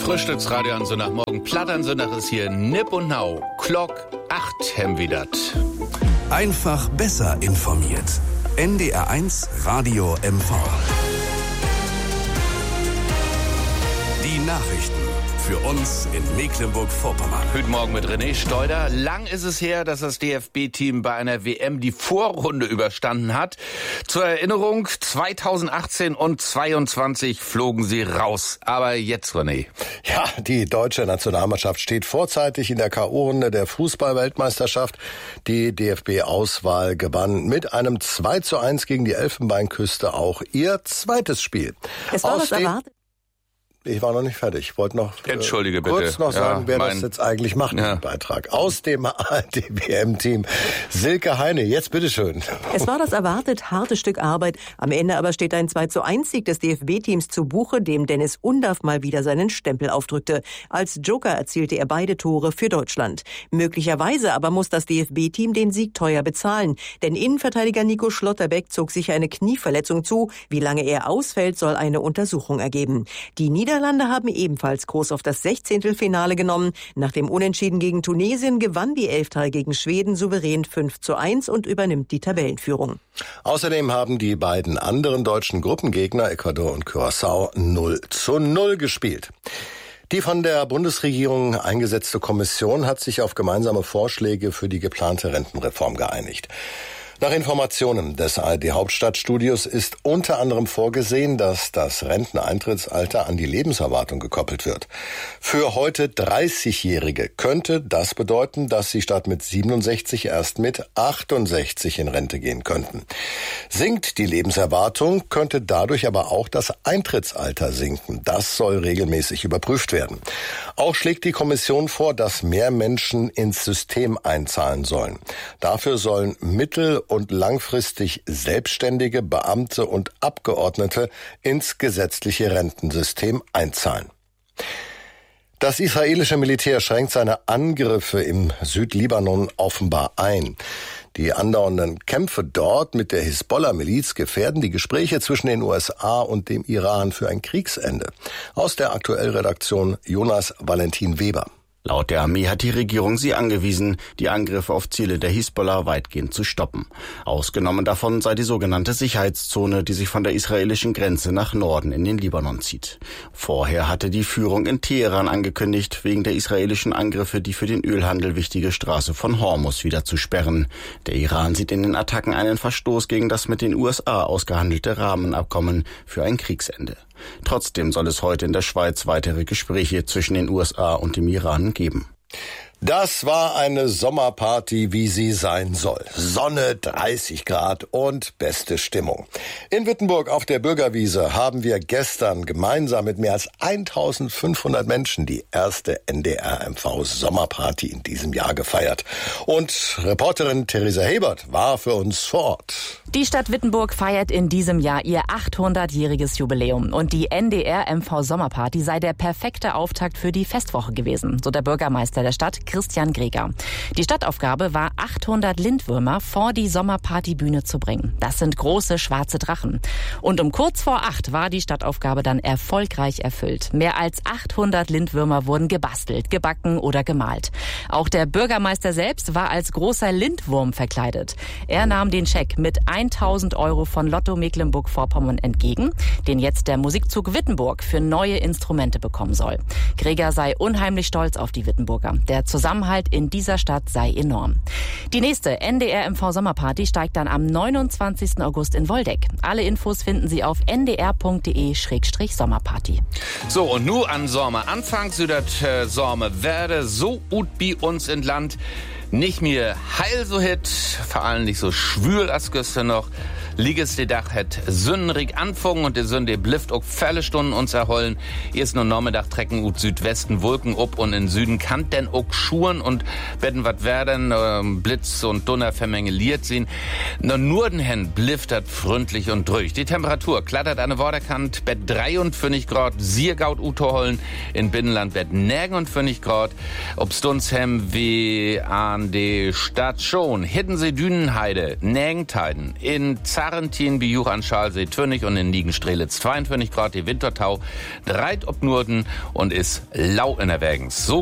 Frühstücksradio an Sonntagmorgen. Platt an Sonntag ist hier Nipp und Nau. Glock 8 hem wieder. Einfach besser informiert. NDR1 Radio MV. Die Nachrichten für uns in Mecklenburg-Vorpommern. Guten Morgen mit René Steuder. Lang ist es her, dass das DFB-Team bei einer WM die Vorrunde überstanden hat. Zur Erinnerung, 2018 und 2022 flogen sie raus. Aber jetzt, René. Ja, die deutsche Nationalmannschaft steht vorzeitig in der K.O.-Runde der Fußball-Weltmeisterschaft. Die DFB-Auswahl gewann mit einem 2:1 gegen die Elfenbeinküste auch ihr zweites Spiel. Es war was erwartet. Ich war noch nicht fertig. Ich wollte noch Entschuldige bitte. Kurz noch sagen, wer das jetzt eigentlich macht, den Beitrag. Aus dem ARD-WM-Team. Silke Heine, jetzt bitteschön. Es war das erwartet harte Stück Arbeit. Am Ende aber steht ein 2:1-Sieg des DFB-Teams zu Buche, dem Dennis Undaff mal wieder seinen Stempel aufdrückte. Als Joker erzielte er beide Tore für Deutschland. Möglicherweise aber muss das DFB-Team den Sieg teuer bezahlen. Denn Innenverteidiger Nico Schlotterbeck zog sich eine Knieverletzung zu. Wie lange er ausfällt, soll eine Untersuchung ergeben. Die Niederlande haben ebenfalls groß auf das 16. genommen. Nach dem Unentschieden gegen Tunesien gewann die Elftal gegen Schweden souverän 5:1 und übernimmt die Tabellenführung. Außerdem haben die beiden anderen deutschen Gruppengegner, Ecuador und Curaçao, 0:0 gespielt. Die von der Bundesregierung eingesetzte Kommission hat sich auf gemeinsame Vorschläge für die geplante Rentenreform geeinigt. Nach Informationen des ARD-Hauptstadtstudios ist unter anderem vorgesehen, dass das Renteneintrittsalter an die Lebenserwartung gekoppelt wird. Für heute 30-Jährige könnte das bedeuten, dass sie statt mit 67 erst mit 68 in Rente gehen könnten. Sinkt die Lebenserwartung, könnte dadurch aber auch das Eintrittsalter sinken. Das soll regelmäßig überprüft werden. Auch schlägt die Kommission vor, dass mehr Menschen ins System einzahlen sollen. Dafür sollen mittel- und langfristig Selbstständige, Beamte und Abgeordnete ins gesetzliche Rentensystem einzahlen. Das israelische Militär schränkt seine Angriffe im Südlibanon offenbar ein. Die andauernden Kämpfe dort mit der Hisbollah-Miliz gefährden die Gespräche zwischen den USA und dem Iran für ein Kriegsende. Aus der Aktuellredaktion Jonas Valentin Weber. Laut der Armee hat die Regierung sie angewiesen, die Angriffe auf Ziele der Hisbollah weitgehend zu stoppen. Ausgenommen davon sei die sogenannte Sicherheitszone, die sich von der israelischen Grenze nach Norden in den Libanon zieht. Vorher hatte die Führung in Teheran angekündigt, wegen der israelischen Angriffe die für den Ölhandel wichtige Straße von Hormuz wieder zu sperren. Der Iran sieht in den Attacken einen Verstoß gegen das mit den USA ausgehandelte Rahmenabkommen für ein Kriegsende. Trotzdem soll es heute in der Schweiz weitere Gespräche zwischen den USA und dem Iran geben. Das war eine Sommerparty, wie sie sein soll. Sonne, 30 Grad und beste Stimmung. In Wittenburg auf der Bürgerwiese haben wir gestern gemeinsam mit mehr als 1500 Menschen die erste NDR-MV-Sommerparty in diesem Jahr gefeiert. Und Reporterin Theresa Hebert war für uns vor Ort. Die Stadt Wittenburg feiert in diesem Jahr ihr 800-jähriges Jubiläum. Und die NDR-MV-Sommerparty sei der perfekte Auftakt für die Festwoche gewesen, so der Bürgermeister der Stadt, Christian Greger. Die Stadtaufgabe war, 800 Lindwürmer vor die Sommerpartybühne zu bringen. Das sind große schwarze Drachen. Und um kurz vor 8 war die Stadtaufgabe dann erfolgreich erfüllt. Mehr als 800 Lindwürmer wurden gebastelt, gebacken oder gemalt. Auch der Bürgermeister selbst war als großer Lindwurm verkleidet. Er nahm den Scheck mit 1.000 € von Lotto Mecklenburg-Vorpommern entgegen, den jetzt der Musikzug Wittenburg für neue Instrumente bekommen soll. Greger sei unheimlich stolz auf die Wittenburger. Der Zusammenhalt in dieser Stadt sei enorm. Die nächste NDR-MV-Sommerparty steigt dann am 29. August in Woldeck. Alle Infos finden Sie auf ndr.de/sommerparty. So, und nu an Sommer. Anfangs südert Sommer werde so ut bi uns in Land. Nicht mehr heil so hit, vor allem nicht so schwül als gestern noch. Liges die Dach het sündenrig anfangen und die Sünde blifft auch viele Stunden uns erholen. Erst nur Nachmittag trecken ut Südwesten Wolken up und in Süden kann denn auch schuren und werden wat werden, Blitz und Donner vermengeliert sind. Nur den Hen blifft freundlich und drüch. Die Temperatur klattert an der Waterkant, Bett 53 Grad, Siergaut Utohollen, in Binnenland Bett 59 Grad. Ob Stunshem wie an an die Station Hiddensee, Dünenheide, Nängteiden, in Zarrentin, Bijuch an Schalsee, Türnich und in Niegenstrelitz 22 Grad, die Wintertau, dreit ob Nurden und ist lau in der Wägens. So